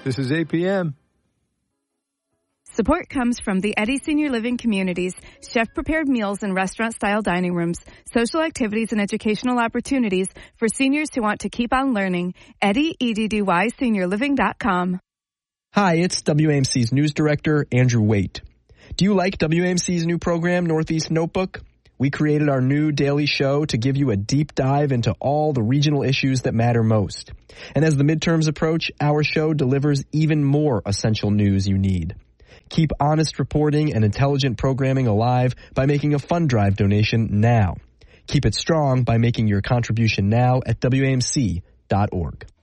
This is APM. Support comes from the Eddy Senior Living Communities, chef-prepared meals and restaurant-style dining rooms, social activities and educational opportunities for seniors who want to keep on learning. Eddy, EDDY, seniorliving.com. Hi, it's WAMC's news director, Andrew Waite. Do you like WAMC's new program, Northeast Notebook? We created our new daily show to give you a deep dive into all the regional issues that matter most. And as the midterms approach, our show delivers even more essential news you need. Keep honest reporting and intelligent programming alive by making a fund drive donation now. Keep it strong by making your contribution now at WAMC.org.